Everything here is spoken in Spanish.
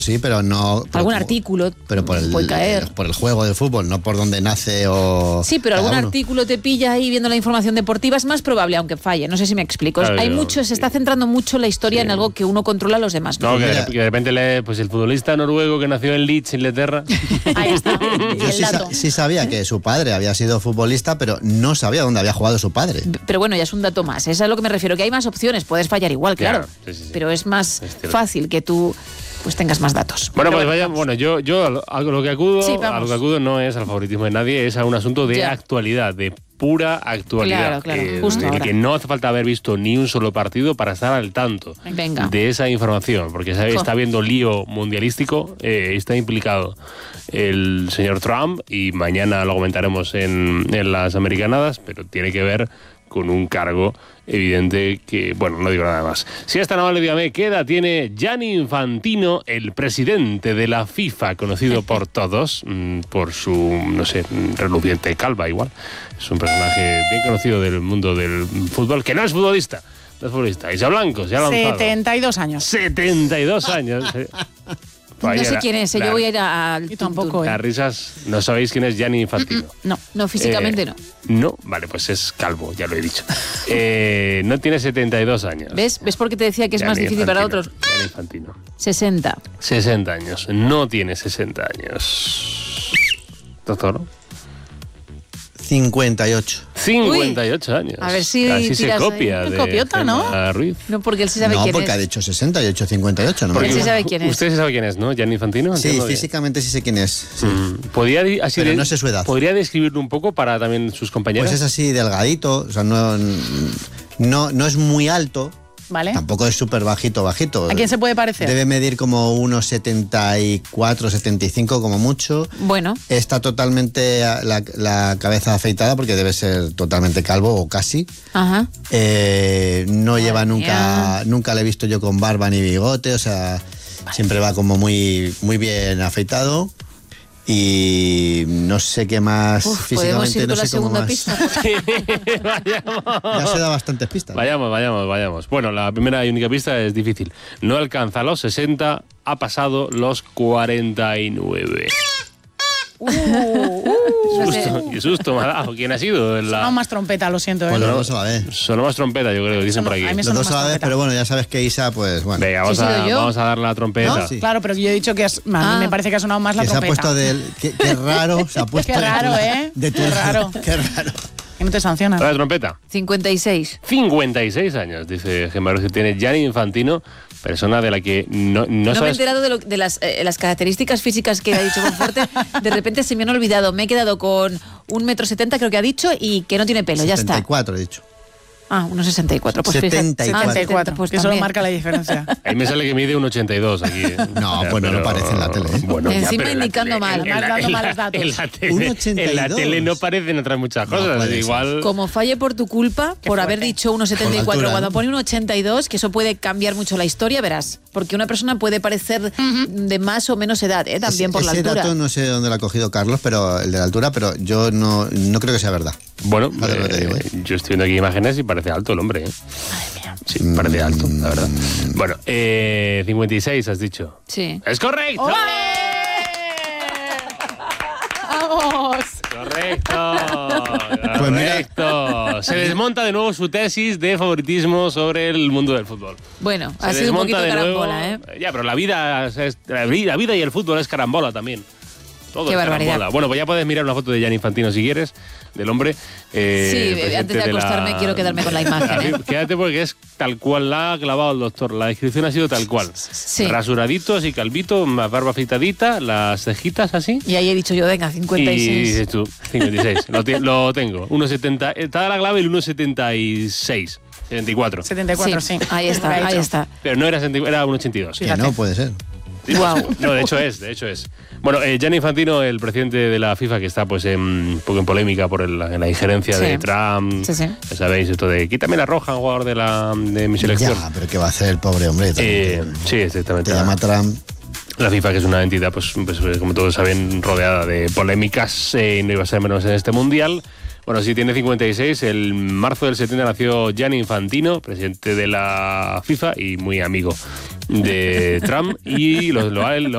Sí, pero no... Algún artículo pero puede caer. Por el juego del fútbol, no por donde nace o... Sí, pero algún artículo te pilla ahí viendo la información deportiva, es más probable, aunque falle. No sé si me explico. Claro, se está centrando mucho la historia en algo que uno controla, los demás no. No, que de repente lee, pues el futbolista noruego que nació en Leeds, Inglaterra. Ahí está. Yo sí sabía que su padre había sido futbolista, pero no sabía dónde había jugado su padre. Pero bueno, ya es un dato más. Es a lo que me refiero, que hay más opciones. Puedes fallar igual, claro. Sí. Pero es más fácil que tú pues tengas más datos. Bueno, pues vaya, yo a lo que acudo no es al favoritismo de nadie, es a un asunto de actualidad, de pura actualidad. Claro, justo ahora. Que no hace falta haber visto ni un solo partido para estar al tanto de esa información, porque está habiendo lío mundialístico, está implicado el señor Trump, y mañana lo comentaremos en las americanadas, pero tiene que ver con un cargo evidente que, bueno, no digo nada más. Si es tan amable, dígame, ¿qué edad tiene Gianni Infantino, el presidente de la FIFA, conocido por todos por su, no sé, reluciente calva igual? Es un personaje bien conocido del mundo del fútbol, que no es futbolista. No es futbolista. Isa Blanco, se ha lanzado. 72 años. 72 años. No sé quién es, yo voy a ir al... Yo tampoco. Las risas, no sabéis quién es Gianni Infantino. No, físicamente no. No, vale, pues es calvo, ya lo he dicho. No tiene 72 años. ¿Ves por qué te decía que es más difícil para otros? Gianni Infantino. 60. 60 años, no tiene 60 años. Doctor. 58. 58 años. A ver si casi se copia ahí. de Copiota, ¿no? Ruiz. No, porque él sí sabe quién es. No, porque ha dicho 68, 58. No, porque él sí sabe quién es. Usted sí sabe quién es, ¿no? Gianni Infantino. Sí, físicamente sí sé quién es. Sí. Pero no sé su edad. ¿Podría describirlo un poco para también sus compañeros? Pues es así, delgadito, o sea, no es muy alto. Vale. Tampoco es súper bajito. ¿A quién se puede parecer? Debe medir como unos 74, 75 como mucho. Bueno. Está totalmente la cabeza afeitada porque debe ser totalmente calvo o casi. Ajá. No lleva nunca le he visto yo con barba ni bigote, o sea, siempre va como muy, muy bien afeitado. Y no sé qué más físicamente, no sé cómo más. Pista. Vayamos. Ya se da bastantes pistas. Vayamos. Bueno, la primera y única pista es difícil. No alcanza los 60, ha pasado los 49. Qué susto me ha dado. ¿Quién ha sido? Sonó más trompeta, lo siento. Pues los dos a la vez. Sonó más trompeta, yo creo, dicen por aquí. Los dos a la vez, pero bueno, ya sabes que Isa, pues bueno. Venga, vamos a dar la trompeta. ¿No? Sí. Claro, pero yo he dicho que a mí me parece que ha sonado más la trompeta. Se ha puesto qué raro, se ha puesto... Qué raro, Qué raro. Que no te sancionan. La trompeta. 56. 56 años, dice Gemma Ruiz, que tiene Gianni Infantino, persona de la que no sabes... me he enterado de las características físicas que ha dicho Monforte. De repente se me han olvidado. Me he quedado con 1,70 m, creo que ha dicho, y que no tiene pelo, 74, ya está. 74 he dicho. Ah, 1,64. Pues 74. Pues que eso marca la diferencia. Ahí me sale que mide 1,82 aquí. No, pues no parece en la tele. Bueno, encima indicando mal. Dando malos datos. En la tele no parecen otras muchas cosas. Igual. Como falle por tu culpa, por haber dicho 1,74, cuando pone 1,82, que eso puede cambiar mucho la historia, verás. Porque una persona puede parecer de más o menos edad, también por la altura. Ese dato no sé dónde lo ha cogido Carlos, pero el de la altura, pero yo no creo que sea verdad. Bueno, yo estoy viendo aquí imágenes y parece alto el hombre. Madre mía. Sí, parece alto, la verdad. Bueno, 56 has dicho. Sí. ¡Es correcto! ¡Ole! ¡Vamos! Correcto. Pues mira. Correcto. Se desmonta de nuevo su tesis de favoritismo sobre el mundo del fútbol. Bueno, ha sido un poquito carambola, Ya, pero la vida y el fútbol es carambola también. Todo Qué barbaridad. Carambola. Bueno, pues ya puedes mirar una foto de Gianni Infantino si quieres, del hombre. Sí, antes de acostarme quiero quedarme con la imagen. Quédate porque es tal cual la ha clavado el doctor. La descripción ha sido tal cual. Sí. Rasuradito, así calvito, barba afeitadita, las cejitas así. Y ahí he dicho yo, venga, 56. Y dices tú, 56. lo tengo. 1,70. Está la clave el 1,76. 74. 74, sí. Ahí está. Pero no era 1,82. Que no puede ser. Wow. No, de hecho es. Bueno, Gianni Infantino, el presidente de la FIFA, que está pues un poco en polémica por la injerencia de Trump. Sí. Ya sabéis, esto de quítame la roja, jugador de mi selección. Ya, pero ¿qué va a hacer el pobre hombre? Sí, exactamente. Te llama Trump. La FIFA, que es una entidad, pues como todos saben, rodeada de polémicas, no iba a ser menos en este mundial. Bueno, sí, tiene 56. El marzo del 70 nació Gianni Infantino, presidente de la FIFA y muy amigo de Trump. Y lo